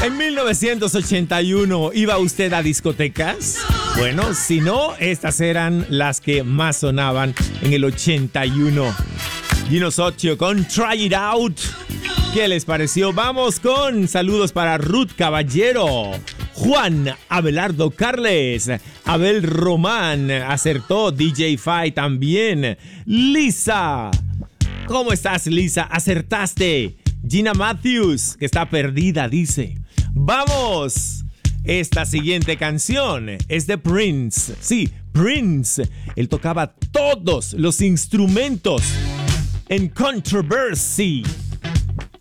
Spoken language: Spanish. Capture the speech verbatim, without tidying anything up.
En mil novecientos ochenta y uno, ¿iba usted a discotecas? Bueno, si no, estas eran las que más sonaban en el ochenta y uno. Gino Soccio con Try It Out. ¿Qué les pareció? Vamos con saludos para Ruth Caballero, Juan Abelardo Carles, Abel Román, acertó, D J Fai también, Lisa. ¿Cómo estás, Lisa? Acertaste. Gina Matthews, que está perdida, dice. ¡Vamos! Esta siguiente canción es de Prince. Sí, Prince. Él tocaba todos los instrumentos en Controversy.